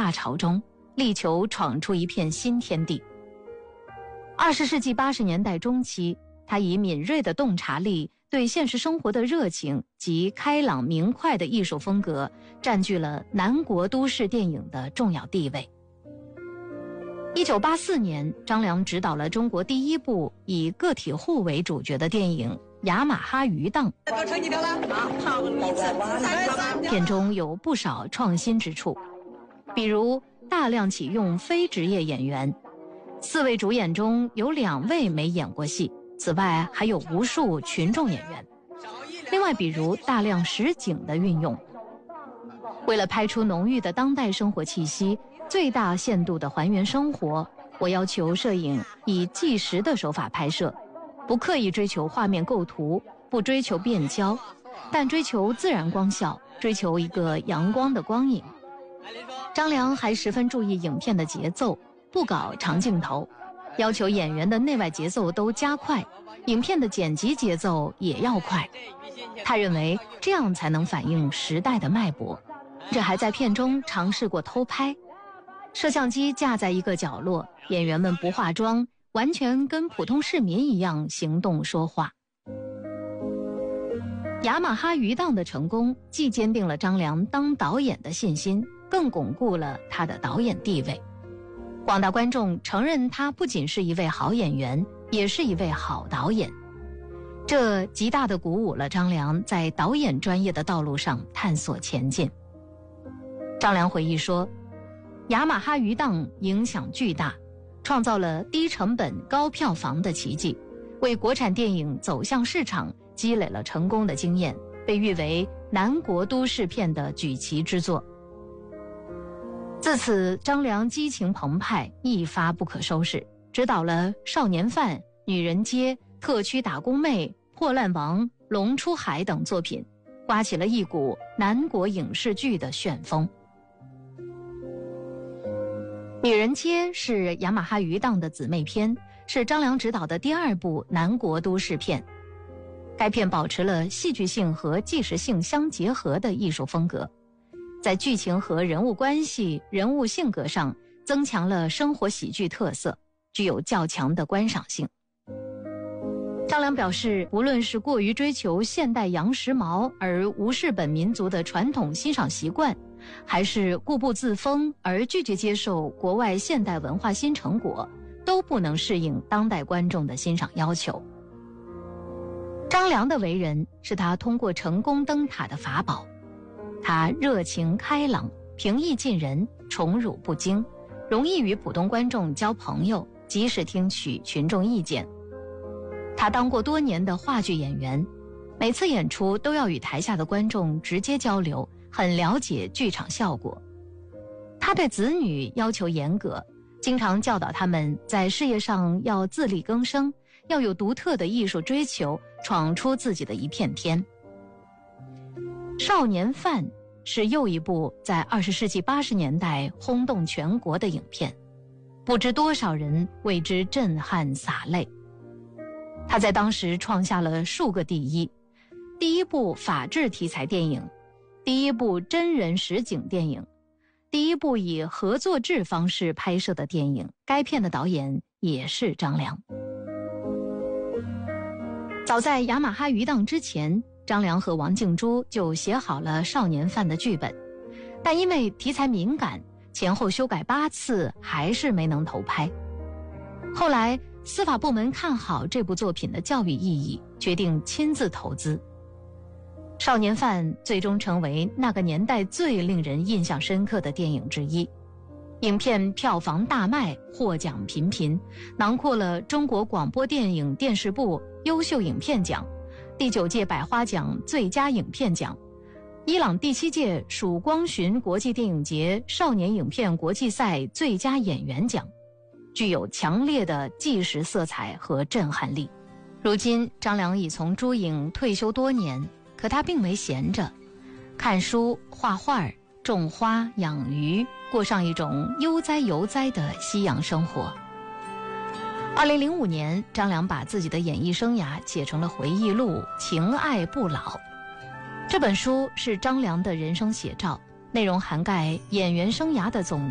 大潮中，力求闯出一片新天地。20世纪80年代中期，他以敏锐的洞察力、对现实生活的热情及开朗明快的艺术风格，占据了南国都市电影的重要地位。1984年，张良执导了中国第一部以个体户为主角的电影《雅马哈鱼档》，片中有不少创新之处，比如大量启用非职业演员，4位主演中有2位没演过戏，此外还有无数群众演员。另外比如大量实景的运用，为了拍出浓郁的当代生活气息，最大限度的还原生活，我要求摄影以纪实的手法拍摄，不刻意追求画面构图，不追求变焦，但追求自然光效，追求一个阳光的光影。张良还十分注意影片的节奏，不搞长镜头，要求演员的内外节奏都加快，影片的剪辑节奏也要快。他认为这样才能反映时代的脉搏。这还在片中尝试过偷拍，摄像机架在一个角落，演员们不化妆，完全跟普通市民一样行动说话。雅马哈鱼档的成功，既坚定了张良当导演的信心，更巩固了他的导演地位。广大观众承认他不仅是一位好演员，也是一位好导演。这极大地鼓舞了张良在导演专业的道路上探索前进。张良回忆说，雅马哈鱼档影响巨大，创造了低成本高票房的奇迹，为国产电影走向市场积累了成功的经验，被誉为南国都市片的举旗之作。自此，张良激情澎湃，一发不可收拾，执导了《少年犯》《女人街》《特区打工妹》《破烂王》《龙出海》等作品，刮起了一股南国影视剧的旋风。《女人街》是雅马哈鱼档的姊妹篇，是张良执导的第2部南国都市片。该片保持了戏剧性和纪实性相结合的艺术风格，在剧情和人物关系、人物性格上增强了生活喜剧特色，具有较强的观赏性。张良表示，无论是过于追求现代洋时髦而无视本民族的传统欣赏习惯，还是固步自封而拒绝接受国外现代文化新成果，都不能适应当代观众的欣赏要求。张良的为人是他通过成功登塔的法宝，他热情开朗，平易近人，宠辱不惊，容易与普通观众交朋友，及时听取群众意见。他当过多年的话剧演员，每次演出都要与台下的观众直接交流，很了解剧场效果。他对子女要求严格，经常教导他们在事业上要自力更生，要有独特的艺术追求，闯出自己的一片天。《少年犯》是又一部在20世纪80年代轰动全国的影片，不知多少人为之震撼洒泪。他在当时创下了数个第一：第一部法治题材电影，第一部真人实景电影，第一部以合作制方式拍摄的电影。该片的导演也是张良。早在雅马哈鱼档之前，张良和王静珠就写好了《少年犯》的剧本，但因为题材敏感，前后修改8次，还是没能投拍。后来司法部门看好这部作品的教育意义，决定亲自投资。《少年犯》最终成为那个年代最令人印象深刻的电影之一。影片票房大卖，获奖频频，囊括了中国广播电影电视部优秀影片奖、第9届百花奖最佳影片奖、伊朗第7届曙光巡国际电影节少年影片国际赛最佳演员奖，具有强烈的纪实色彩和震撼力。如今张良已从诸影退休多年，可他并没闲着，看书、画画、种花、养鱼，过上一种悠哉游哉的西洋生活。2005年，张良把自己的演艺生涯写成了回忆录《情爱不老》。这本书是张良的人生写照，内容涵盖演员生涯的总